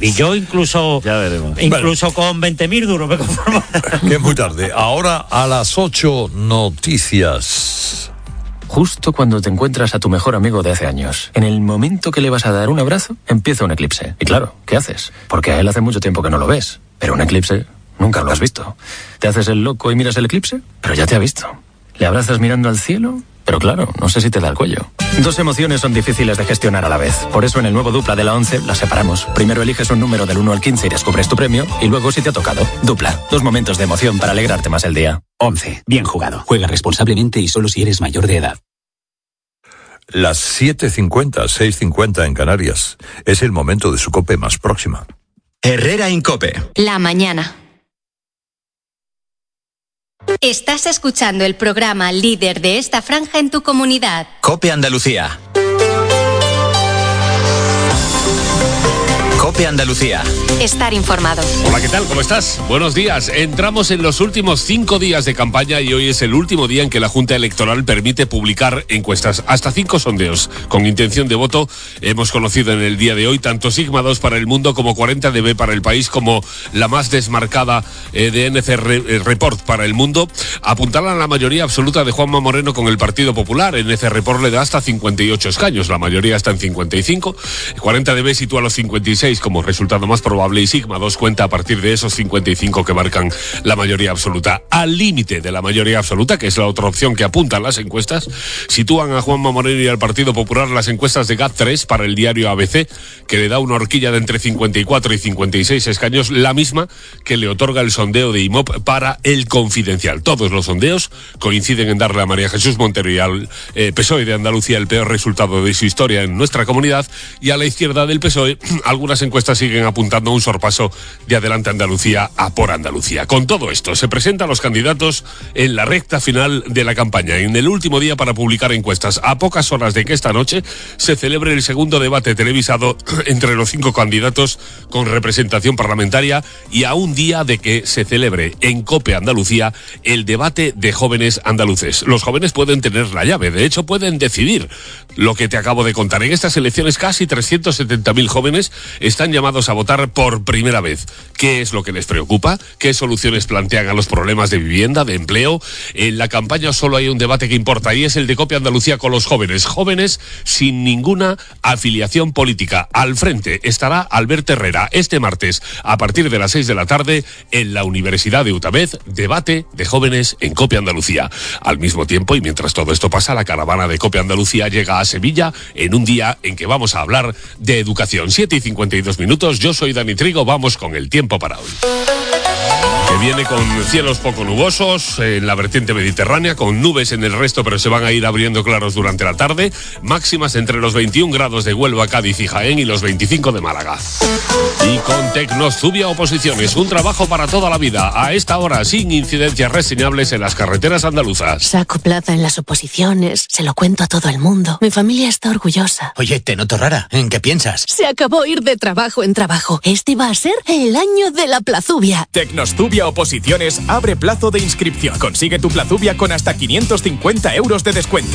Y yo incluso con 20.000 duros me conformo. Que es muy tarde. Ahora a las 8, noticias. Justo cuando te encuentras a tu mejor amigo de hace años, en el momento que le vas a dar un abrazo, empieza un eclipse. Y claro, ¿qué haces? Porque a él hace mucho tiempo que no lo ves. Pero un eclipse nunca lo has visto. ¿Te haces el loco y miras el eclipse? Pero ya te ha visto. ¿Le abrazas mirando al cielo? Pero claro, no sé si te da el cuello. Dos emociones son difíciles de gestionar a la vez. Por eso en el nuevo Dupla de la 11 las separamos. Primero eliges un número del 1 al 15 y descubres tu premio. Y luego si te ha tocado. Dupla. 2 momentos de emoción para alegrarte más el día. 11. Bien jugado. Juega responsablemente y solo si eres mayor de edad. Las 7:50, 6:50 en Canarias. Es el momento de su COPE más próxima. Herrera Incope. La mañana. Estás escuchando el programa líder de esta franja en tu comunidad. COPE Andalucía. COPE Andalucía. Estar informado. Hola, ¿qué tal? ¿Cómo estás? Buenos días. Entramos en los últimos 5 días de campaña y hoy es el último día en que la Junta Electoral permite publicar encuestas. Hasta 5 sondeos con intención de voto hemos conocido en el día de hoy, tanto Sigma 2 para El Mundo como 40DB para El País, como la más desmarcada de NC Report para El Mundo. Apuntalan la mayoría absoluta de Juanma Moreno con el Partido Popular. NC Report le da hasta 58 escaños, la mayoría está en 55. 40DB sitúa los 56 como resultado más probable y Sigma 2 cuenta a partir de esos 55 que marcan la mayoría absoluta. Al límite de la mayoría absoluta, que es la otra opción que apuntan las encuestas, sitúan a Juanma Moreno y al Partido Popular las encuestas de GAT3 para el diario ABC, que le da una horquilla de entre 54 y 56 escaños, la misma que le otorga el sondeo de IMOP para El Confidencial. Todos los sondeos coinciden en darle a María Jesús Montero y al PSOE de Andalucía el peor resultado de su historia en nuestra comunidad, y a la izquierda del PSOE algunas encuestas siguen apuntando a un sorpaso de Adelante Andalucía a Por Andalucía. Con todo esto, se presentan los candidatos en la recta final de la campaña, en el último día para publicar encuestas, a pocas horas de que esta noche se celebre el segundo debate televisado entre los 5 candidatos con representación parlamentaria, y a un día de que se celebre en COPE Andalucía el debate de jóvenes andaluces. Los jóvenes pueden tener la llave, de hecho pueden decidir lo que te acabo de contar. En estas elecciones casi 370.000 jóvenes están llamados a votar por primera vez. ¿Qué es lo que les preocupa? ¿Qué soluciones plantean a los problemas de vivienda, de empleo? En la campaña solo hay un debate que importa y es el de COPE Andalucía con los jóvenes. Jóvenes sin ninguna afiliación política. Al frente estará Albert Herrera este martes a partir de las 6 de la tarde en la Universidad de Utamez. Debate de jóvenes en COPE Andalucía. Al mismo tiempo, y mientras todo esto pasa, la caravana de COPE Andalucía llega a Sevilla en un día en que vamos a hablar de educación. 7:52. Yo soy Dani Trigo, vamos con el tiempo para hoy. Que viene con cielos poco nubosos en la vertiente mediterránea, con nubes en el resto, pero se van a ir abriendo claros durante la tarde. Máximas entre los 21 grados de Huelva, Cádiz y Jaén y los 25 de Málaga. Y con Tecnostubia Oposiciones, un trabajo para toda la vida. A esta hora, sin incidencias reseñables en las carreteras andaluzas. Saco plaza en las oposiciones, se lo cuento a todo el mundo. Mi familia está orgullosa. Oye, te noto rara. ¿En qué piensas? Se acabó ir de trabajo en trabajo. Este va a ser el año de la plazubia. Tecnostubia Oposiciones abre plazo de inscripción. Consigue tu plazubia con hasta 550 euros de descuento.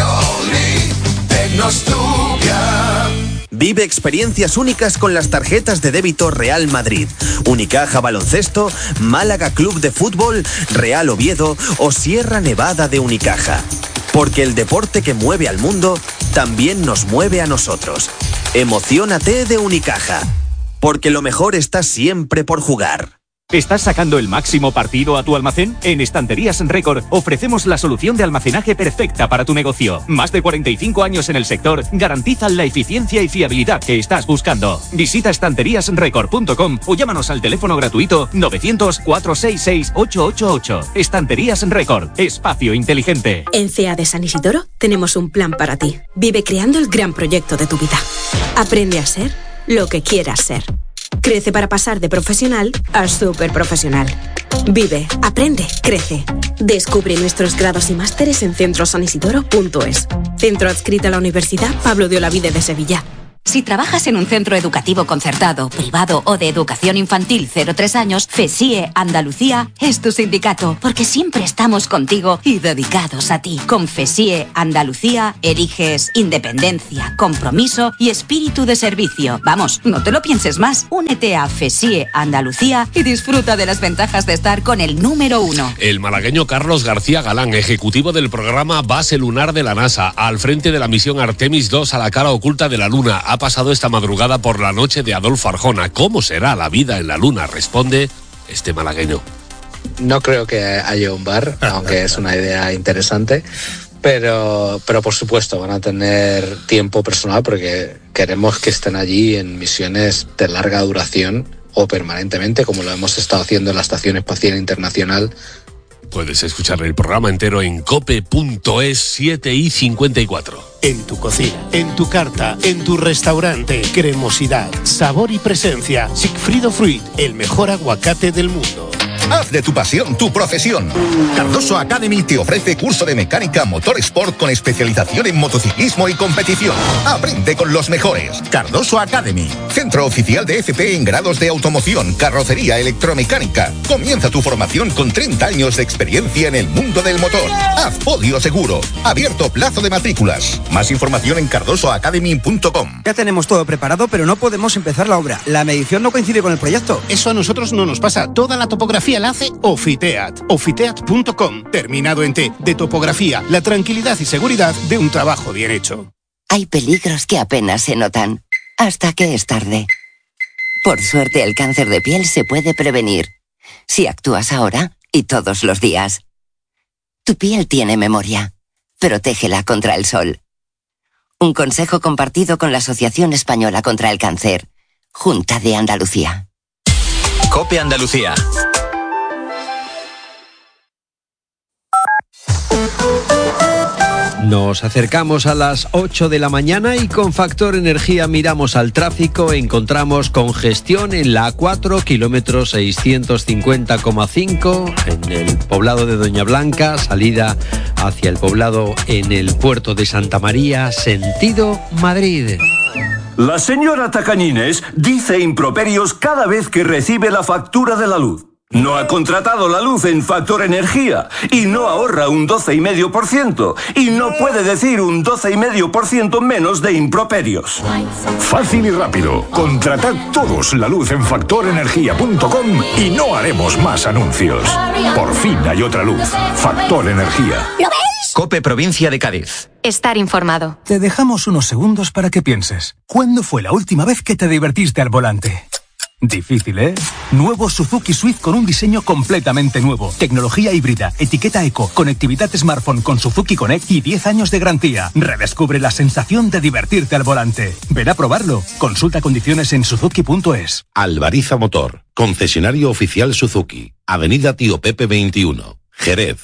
Vive experiencias únicas con las tarjetas de débito Real Madrid, Unicaja Baloncesto, Málaga Club de Fútbol, Real Oviedo o Sierra Nevada de Unicaja. Porque el deporte que mueve al mundo también nos mueve a nosotros. Emociónate de Unicaja. Porque lo mejor está siempre por jugar. ¿Estás sacando el máximo partido a tu almacén? En Estanterías Récord ofrecemos la solución de almacenaje perfecta para tu negocio. Más de 45 años en el sector garantizan la eficiencia y fiabilidad que estás buscando. Visita estanteríasrecord.com o llámanos al teléfono gratuito 900-466-888. Estanterías Récord, espacio inteligente. En CEA de San Isidoro tenemos un plan para ti. Vive creando el gran proyecto de tu vida. Aprende a ser lo que quieras ser. Crece para pasar de profesional a superprofesional. Vive, aprende, crece. Descubre nuestros grados y másteres en centrosanisidoro.es. Centro adscrito a la Universidad Pablo de Olavide de Sevilla. Si trabajas en un centro educativo concertado, privado o de educación infantil 0-3 años, FESIE Andalucía es tu sindicato, porque siempre estamos contigo y dedicados a ti. Con FESIE Andalucía eliges independencia, compromiso y espíritu de servicio. Vamos, no te lo pienses más. Únete a FESIE Andalucía y disfruta de las ventajas de estar con el número 1. El malagueño Carlos García Galán, ejecutivo del programa Base Lunar de la NASA, al frente de la misión Artemis II a la cara oculta de la Luna, ha pasado esta madrugada por la noche de Adolfo Arjona. ¿Cómo será la vida en la Luna? Responde este malagueño. No creo que haya un bar, aunque es una idea interesante, pero por supuesto van a tener tiempo personal porque queremos que estén allí en misiones de larga duración o permanentemente, como lo hemos estado haciendo en la Estación Espacial Internacional. Puedes escuchar el programa entero en cope.es 7:54. En tu cocina, en tu carta, en tu restaurante, cremosidad, sabor y presencia. Sigfrido Fruit, el mejor aguacate del mundo. Haz de tu pasión tu profesión. Cardoso Academy te ofrece curso de mecánica motor sport con especialización en motociclismo y competición. Aprende con los mejores. Cardoso Academy, centro oficial de FP en grados de automoción, carrocería, electromecánica. Comienza tu formación con 30 años de experiencia en el mundo del motor. Haz podio seguro. Abierto plazo de matrículas. Más información en cardosoacademy.com. Ya tenemos todo preparado, pero no podemos empezar la obra. La medición no coincide con el proyecto. Eso a nosotros no nos pasa. Toda la topografía la hace Ofiteat. Ofiteat.com, terminado en T, de topografía, la tranquilidad y seguridad de un trabajo bien hecho. Hay peligros que apenas se notan, hasta que es tarde. Por suerte, el cáncer de piel se puede prevenir, si actúas ahora y todos los días. Tu piel tiene memoria. Protégela contra el sol. Un consejo compartido con la Asociación Española contra el Cáncer. Junta de Andalucía. COPE Andalucía. Nos acercamos a las 8 de la mañana y con Factor Energía miramos al tráfico. Encontramos congestión en la A4, kilómetro 650,5, en el poblado de Doña Blanca, salida hacia el poblado en el puerto de Santa María, sentido Madrid. La señora Tacañines dice improperios cada vez que recibe la factura de la luz. No ha contratado la luz en Factor Energía y no ahorra un 12,5% y no puede decir un 12,5% menos de improperios. Fácil y rápido. Contratad todos la luz en factorenergia.com y no haremos más anuncios. Por fin hay otra luz. Factor Energía. ¿Lo ves? COPE Provincia de Cádiz. Estar informado. Te dejamos unos segundos para que pienses. ¿Cuándo fue la última vez que te divertiste al volante? Difícil, ¿eh? Nuevo Suzuki Swift con un diseño completamente nuevo. Tecnología híbrida, etiqueta eco, conectividad smartphone con Suzuki Connect y 10 años de garantía. Redescubre la sensación de divertirte al volante. Ven a probarlo. Consulta condiciones en suzuki.es. Albariza Motor, concesionario oficial Suzuki. Avenida Tío Pepe 21, Jerez.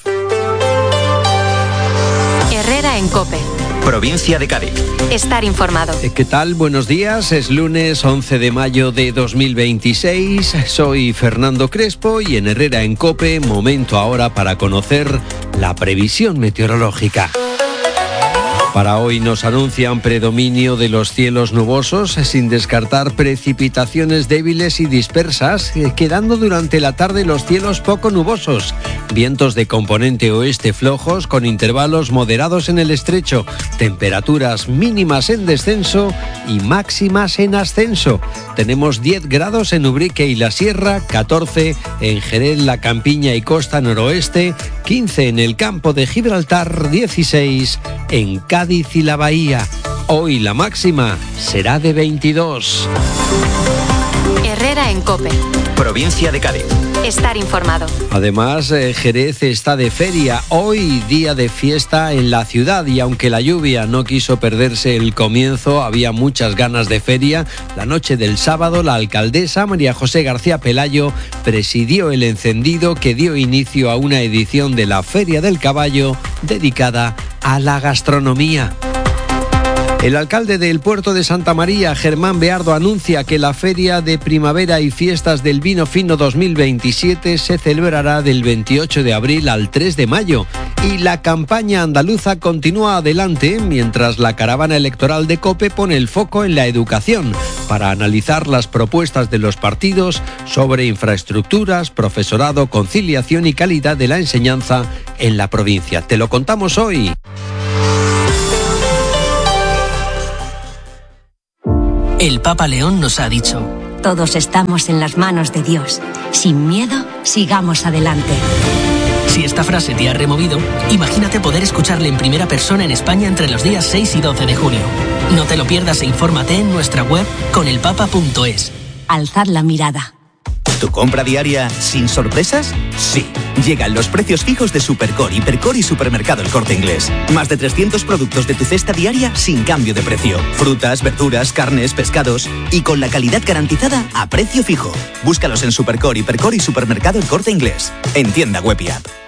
Herrera en COPE. Provincia de Cádiz. Estar informado. ¿Qué tal? Buenos días. Es lunes 11 de mayo de 2026. Soy Fernando Crespo y en Herrera en COPE, momento ahora para conocer la previsión meteorológica. Para hoy nos anuncian predominio de los cielos nubosos, sin descartar precipitaciones débiles y dispersas, quedando durante la tarde los cielos poco nubosos. Vientos de componente oeste flojos con intervalos moderados en el estrecho, temperaturas mínimas en descenso y máximas en ascenso. Tenemos 10 grados en Ubrique y la Sierra, 14 en Jerez, la Campiña y Costa Noroeste, 15 en el campo de Gibraltar, 16 en Cádiz y la Bahía. Hoy la máxima será de 22. Herrera en COPE. Provincia de Cádiz. Estar informado. Además, Jerez está de feria. Hoy día de fiesta en la ciudad y aunque la lluvia no quiso perderse el comienzo, había muchas ganas de feria. La noche del sábado, la alcaldesa María José García Pelayo presidió el encendido que dio inicio a una edición de la Feria del Caballo dedicada a la gastronomía. El alcalde del puerto de Santa María, Germán Beardo, anuncia que la Feria de Primavera y Fiestas del Vino Fino 2027 se celebrará del 28 de abril al 3 de mayo y la campaña andaluza continúa adelante mientras la caravana electoral de COPE pone el foco en la educación para analizar las propuestas de los partidos sobre infraestructuras, profesorado, conciliación y calidad de la enseñanza en la provincia. Te lo contamos hoy. El Papa León nos ha dicho: todos estamos en las manos de Dios. Sin miedo, sigamos adelante. Si esta frase te ha removido, imagínate poder escucharle en primera persona en España entre los días 6 y 12 de junio. No te lo pierdas e infórmate en nuestra web conelpapa.es. Alzad la mirada. ¿Tu compra diaria sin sorpresas? Sí. Llegan los precios fijos de Supercore, Hipercore y Supermercado El Corte Inglés. Más de 300 productos de tu cesta diaria sin cambio de precio. Frutas, verduras, carnes, pescados y con la calidad garantizada a precio fijo. Búscalos en Supercore, Hipercore y Supermercado El Corte Inglés. En tienda web y app.